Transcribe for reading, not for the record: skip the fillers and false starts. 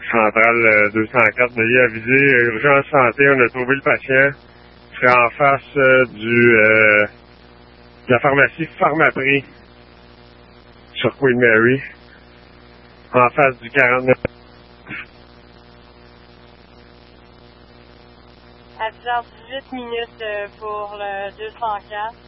Centrale 204, veuillez aviser, urgence santé, on a trouvé le patient. C'est en face de la pharmacie Pharmaprix sur Queen Mary, en face du 49. À 10h18 minutes pour le 204.